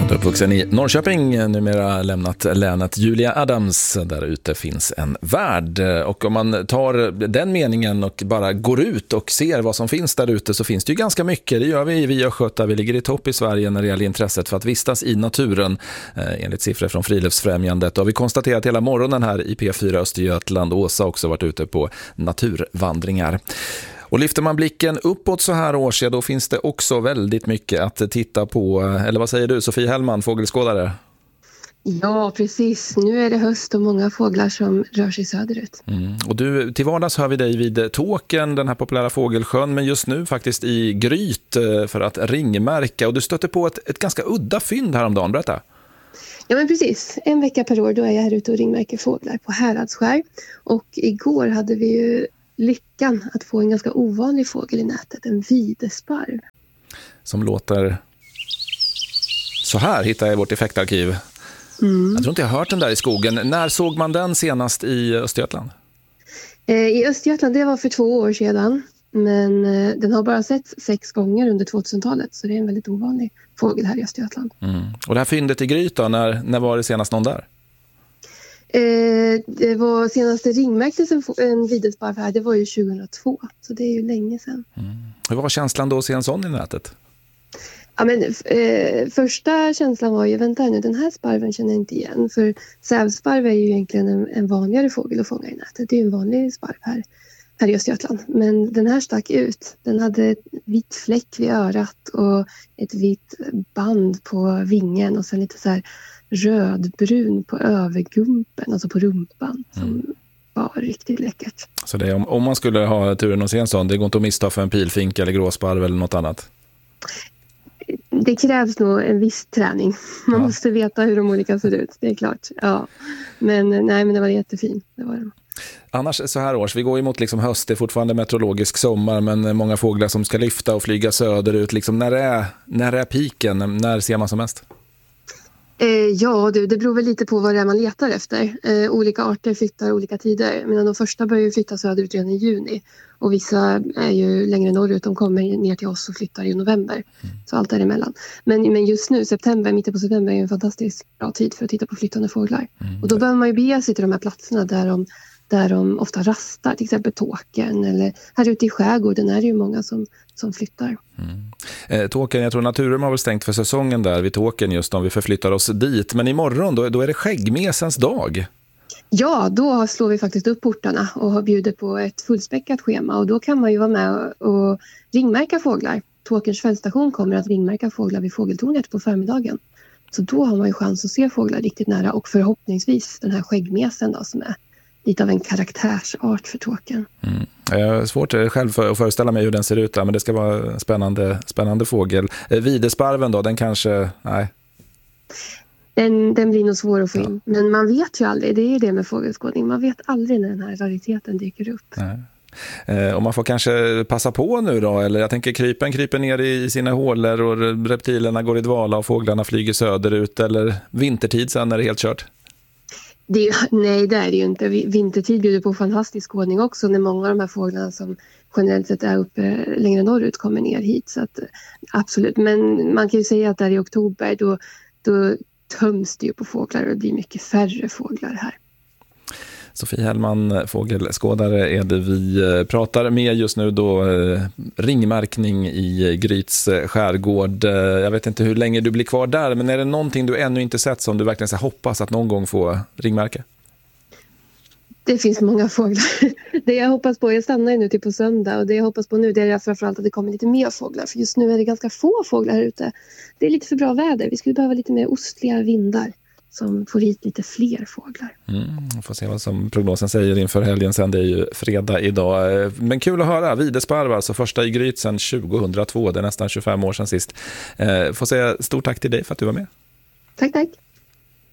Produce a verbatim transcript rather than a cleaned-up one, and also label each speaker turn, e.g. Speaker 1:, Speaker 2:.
Speaker 1: Uppvuxen i Norrköping, numera lämnat länet. Julia Adams, där ute finns en värld. Och om man tar den meningen och bara går ut och ser vad som finns där ute, så finns det ju ganska mycket. Det gör vi i Vi Östgöta. Vi ligger i topp i Sverige när det gäller intresset för att vistas i naturen, eh, enligt siffror från Friluftsfrämjandet. Och har vi konstaterat hela morgonen här i P fyra Östergötland. Åsa också varit ute på naturvandringar. Och lyfter man blicken uppåt så här års, ja, då finns det också väldigt mycket att titta på. Eller vad säger du, Sofie Hellman, fågelskådare?
Speaker 2: Ja, precis. Nu är det höst och många fåglar som rör sig söderut.
Speaker 1: Mm. Och du, till vardags hör vi dig vid Tåkern, den här populära fågelsjön, men just nu faktiskt i Gryt för att ringmärka. Och du stötte på ett, ett ganska udda fynd häromdagen, berätta.
Speaker 2: Ja, men precis. En vecka per år då är jag här ute och ringmärker fåglar på Häradskär. Och igår hade vi ju lyckan att få en ganska ovanlig fågel i nätet, en videsparv.
Speaker 1: Som låter så här, hittar jag i vårt effektarkiv. Mm. Jag tror inte jag har hört den där i skogen. När såg man den senast i Östergötland?
Speaker 2: Eh, I Östergötland, det var för två år sedan. Men eh, den har bara sett sex gånger under tvåtusentalet. Så det är en väldigt ovanlig fågel här i Östergötland. Mm.
Speaker 1: Och det här fyndet i Gryt då, när, när var det senast någon där?
Speaker 2: Eh, det var senaste ringmärktes en, en videsparv här, det var ju tjugohundratvå. Så det är ju länge sedan.
Speaker 1: Mm. Hur var känslan då att se en sån i nätet?
Speaker 2: Ja, men, eh, första känslan var ju, vänta nu, den här sparven känner jag inte igen. För sävsparv är ju egentligen en, en vanligare fågel att fånga i nätet. Det är ju en vanlig sparv här, här i Östergötland. Men den här stack ut. Den hade ett vitt fläck vid örat och ett vitt band på vingen och sen lite så här rödbrun på övergumpen, alltså på rumpan, som mm. var riktigt läckert.
Speaker 1: Så det är, om, om man skulle ha turen att se en sån, det går inte att missta för en pilfink eller gråsparv eller något annat?
Speaker 2: Det krävs nog en viss träning. Man ja. måste veta hur de olika ser ut, det är klart. Ja. Men nej, men det var jättefin. Det var det.
Speaker 1: Annars så här års, vi går emot liksom höst, det är fortfarande meteorologisk sommar, men många fåglar som ska lyfta och flyga söderut. Liksom, när, är, när är piken? När ser man som mest?
Speaker 2: Eh, ja, du, det beror väl lite på vad det är man letar efter. Eh, olika arter flyttar olika tider. Men de första börjar ju flytta söderut redan i juni. Och vissa är ju längre norrut. De kommer ner till oss och flyttar i november. Mm. Så allt däremellan. Men, men just nu, september, mitten på september är ju en fantastiskt bra tid för att titta på flyttande fåglar. Mm. Och då behöver man ju bege sig till de här platserna där de, där de ofta rastar. Till exempel Tåkern, eller här ute i skärgården är det ju många som, som flyttar.
Speaker 1: Mm. Eh, Tåkern, jag tror Naturum har väl stängt för säsongen där vid Tåkern just om vi förflyttar oss dit. Men imorgon då, då är det skäggmesens dag.
Speaker 2: Ja, då slår vi faktiskt upp portarna och bjuder på ett fullspäckat schema. Och då kan man ju vara med och, och ringmärka fåglar. Tåkerns fältstation kommer att ringmärka fåglar vid fågeltornet på förmiddagen. Så då har man ju chans att se fåglar riktigt nära. Och förhoppningsvis den här skäggmesen då, som är lite av en karaktärsart för Tåkern.
Speaker 1: Mm. Jag har svårt själv att föreställa mig hur den ser ut där, men det ska vara en spännande, spännande fågel. Videsparven då, den kanske, nej.
Speaker 2: Den, den blir nog svår att få in. Ja. Men man vet ju aldrig, det är det med fågelskådning. Man vet aldrig när den här rariteten dyker upp.
Speaker 1: Nej. Eh, och man får kanske passa på nu då, eller jag tänker krypen kryper ner i sina hålor och reptilerna går i dvala och fåglarna flyger söderut, eller vintertid sen är det helt kört.
Speaker 2: Det är, nej, det är det ju inte. Vintertid bjuder på fantastisk skådning också när många av de här fåglarna som generellt sett är uppe längre norrut kommer ner hit. Så att, absolut. Men man kan ju säga att där i oktober då, då töms det ju på fåglar och det blir mycket färre fåglar här.
Speaker 1: Sofie Hellman, fågelskådare, är det vi pratar med just nu då. Ringmärkning i Gryts skärgård. Jag vet inte hur länge du blir kvar där, men är det någonting du ännu inte sett som du verkligen ska hoppas att någon gång få ringmärka?
Speaker 2: Det finns många fåglar. Det jag hoppas på, jag stannar ju nu till på söndag, och det jag hoppas på nu det är framförallt att det kommer lite mer fåglar. För just nu är det ganska få fåglar här ute. Det är lite för bra väder. Vi skulle behöva lite mer ostliga vindar som får hit lite fler fåglar. Mm,
Speaker 1: får se vad som prognosen säger inför helgen sen. Det är ju fredag idag. Men kul att höra. Videsparv, alltså första i Gryt sedan tjugohundratvå. Det är nästan tjugofem år sedan sist. Får säga stort tack till dig för att du var med.
Speaker 2: Tack, tack.